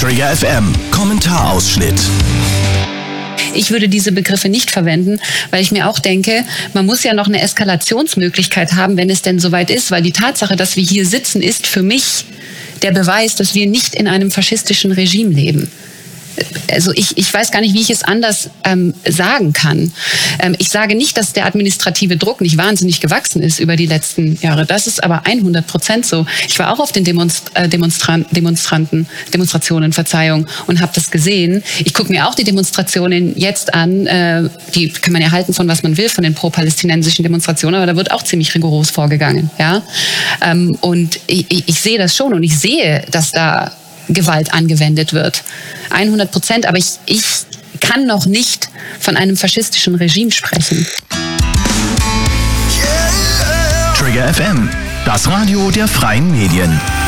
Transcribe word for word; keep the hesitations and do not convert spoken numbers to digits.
Trigger F M, Kommentarausschnitt. Ich würde diese Begriffe nicht verwenden, weil ich mir auch denke, man muss ja noch eine Eskalationsmöglichkeit haben, wenn es denn soweit ist, weil die Tatsache, dass wir hier sitzen, ist für mich der Beweis, dass wir nicht in einem faschistischen Regime leben. Also ich, ich weiß gar nicht, wie ich es anders ähm, sagen kann. Ähm, ich sage nicht, dass der administrative Druck nicht wahnsinnig gewachsen ist über die letzten Jahre. Das ist aber hundert Prozent so. Ich war auch auf den Demonst- äh, Demonstran- Demonstranten, Demonstrationen, Verzeihung, und habe das gesehen. Ich gucke mir auch die Demonstrationen jetzt an. Äh, die kann man ja halten von was man will, von den pro-palästinensischen Demonstrationen, aber da wird auch ziemlich rigoros vorgegangen. Ja? Ähm, und ich, ich, ich sehe das schon und ich sehe, dass da Gewalt angewendet wird. hundert Prozent, aber ich, ich kann noch nicht von einem faschistischen Regime sprechen. Trigger F M, das Radio der freien Medien.